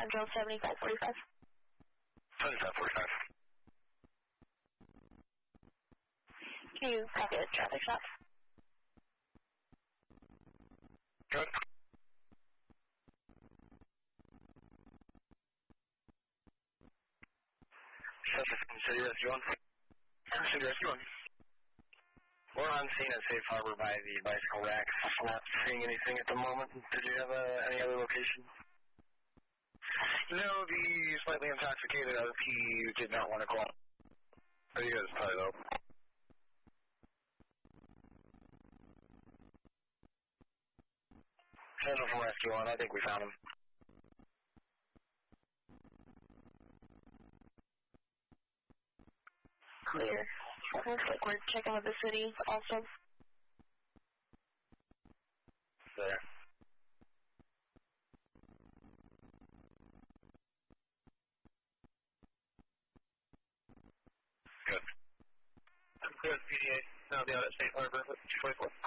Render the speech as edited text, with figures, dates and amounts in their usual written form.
Central 7545. 7545. Can you copy the traffic stop? Good. City Rescue 1. City Rescue 1. We're on scene at Safe Harbor by the bicycle racks. Not seeing anything at the moment. Did you have any other location? No, the slightly intoxicated OP did not want to go on. Are you guys tied up? Central from Rescue 1, I think we found him. Clear. Looks like we're checking with the city also. There. Good. Good, PDA. Now the other Safe Harbor, 224.